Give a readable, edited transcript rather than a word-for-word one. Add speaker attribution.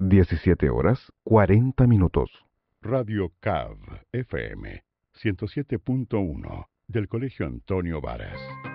Speaker 1: 17 horas 40 minutos.
Speaker 2: Radio CAV FM 107.1 del Colegio Antonio Varas.